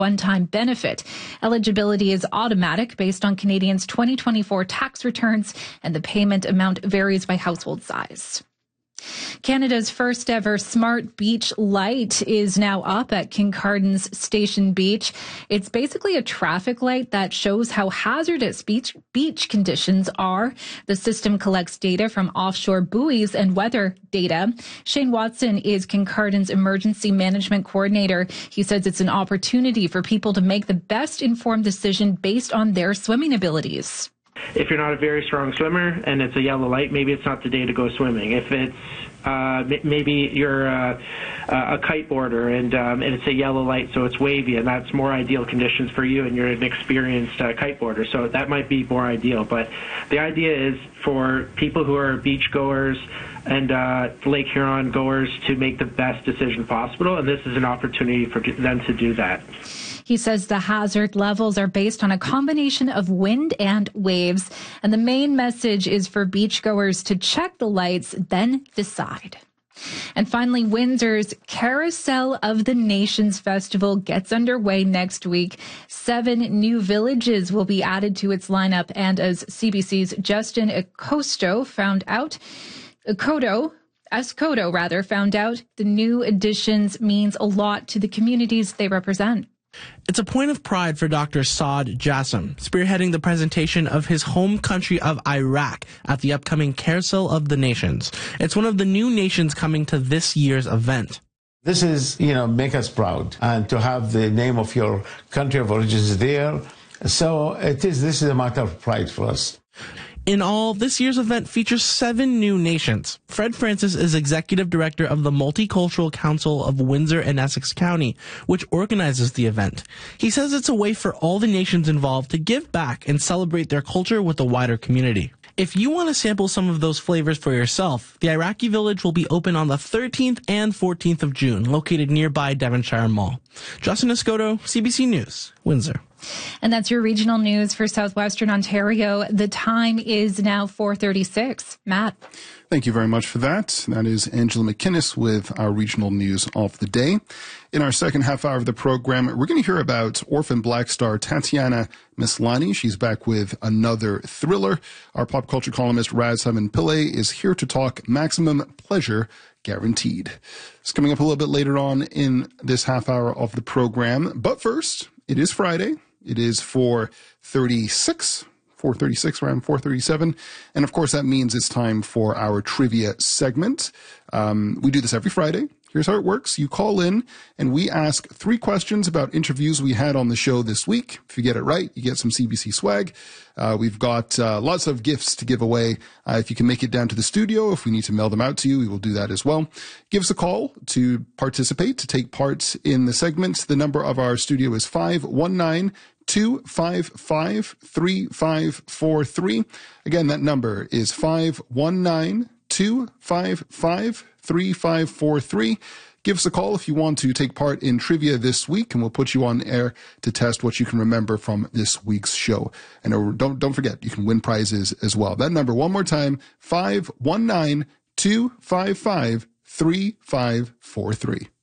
one-time benefit. Eligibility is automatic based on Canadians' 2024 tax returns, and the payment amount varies by household size. Canada's first ever smart beach light is now up at Kincardines Station Beach. It's basically a traffic light that shows how hazardous beach conditions are. The system collects data from offshore buoys and weather data. Shane Watson is Kincardines Emergency Management Coordinator. He says it's an opportunity for people to make the best informed decision based on their swimming abilities. If you're not a very strong swimmer and it's a yellow light, maybe it's not the day to go swimming. If it's maybe you're a kiteboarder and it's a yellow light, so it's wavy, and that's more ideal conditions for you, and you're an experienced kiteboarder, so that might be more ideal. But the idea is for people who are beach goers and Lake Huron goers to make the best decision possible, and this is an opportunity for them to do that. He says the hazard levels are based on a combination of wind and waves, and the main message is for beachgoers to check the lights, then decide. And finally, Windsor's Carousel of the Nations Festival gets underway next week. 7 new villages will be added to its lineup, and as CBC's Justin Escoto found out, the new additions means a lot to the communities they represent. It's a point of pride for Dr. Saad Jassim, spearheading the presentation of his home country of Iraq at the upcoming Carousel of the Nations. It's one of the new nations coming to this year's event. This is, make us proud, and to have the name of your country of origins there. So this is a matter of pride for us. In all, this year's event features 7 new nations. Fred Francis is executive director of the Multicultural Council of Windsor and Essex County, which organizes the event. He says it's a way for all the nations involved to give back and celebrate their culture with the wider community. If you want to sample some of those flavors for yourself, the Iraqi Village will be open on the 13th and 14th of June, located nearby Devonshire Mall. Justin Escoto, CBC News, Windsor. And that's your regional news for Southwestern Ontario. The time is now 4:36. Matt. Thank you very much for that. That is Angela McInnes with our regional news of the day. In our second half hour of the program, we're going to hear about Orphan Black star Tatiana Maslany. She's back with another thriller. Our pop culture columnist Raz Simon Pillay is here to talk Maximum Pleasure Guaranteed. It's coming up a little bit later on in this half hour of the program. But first, it is Friday. It is 4:36, around 4:37. And of course, that means it's time for our trivia segment. We do this every Friday. Here's how it works. You call in and we ask 3 questions about interviews we had on the show this week. If you get it right, you get some CBC swag. We've got lots of gifts to give away. If you can make it down to the studio, if we need to mail them out to you, we will do that as well. Give us a call to participate, to take part in the segment. The number of our studio is 519-255-3543. Again, that number is 519-255-3543. Give us a call if you want to take part in trivia this week, and we'll put you on air to test what you can remember from this week's show. And don't forget, you can win prizes as well. That number, one more time, 519-255-3543.